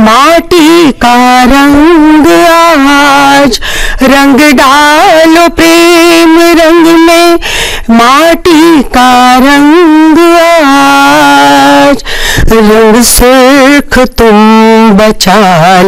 माटी का रंग आज, रंग डालो प्रेम रंग में, माटी का रंग आज, रंग सुर्ख तुम बचा